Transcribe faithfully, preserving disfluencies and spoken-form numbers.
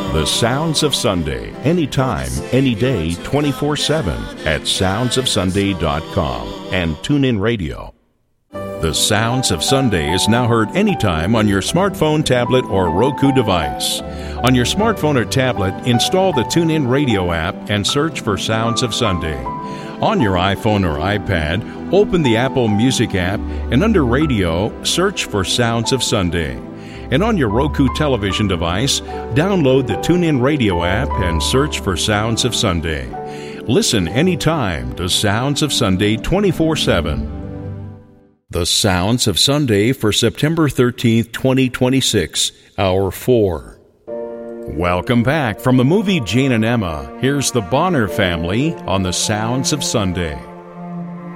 The Sounds of Sunday, anytime, any day, twenty-four seven at sounds of sunday dot com and TuneIn Radio. The Sounds of Sunday is now heard anytime on your smartphone, tablet, or Roku device. On your smartphone or tablet, install the TuneIn Radio app and search for Sounds of Sunday. On your iPhone or iPad, open the Apple Music app and under Radio, search for Sounds of Sunday. And on your Roku television device, download the TuneIn Radio app and search for Sounds of Sunday. Listen anytime to Sounds of Sunday twenty-four seven. The Sounds of Sunday for September thirteenth, twenty twenty-six, Hour four. Welcome back from the movie Jane and Emma. Here's the Bonner family on The Sounds of Sunday.